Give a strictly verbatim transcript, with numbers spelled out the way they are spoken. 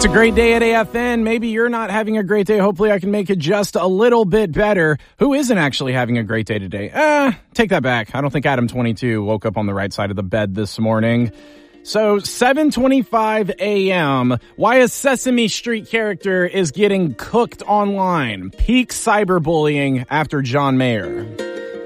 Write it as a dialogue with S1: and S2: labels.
S1: It's a great day at A F N. Maybe you're not having a great day. Hopefully I can make it just a little bit better. Who isn't actually having a great day today? Ah, take that back. I don't think Adam twenty-two woke up on the right side of the bed this morning. So, seven twenty-five a.m., why a Sesame Street character is getting cooked online. Peak cyberbullying after John Mayer.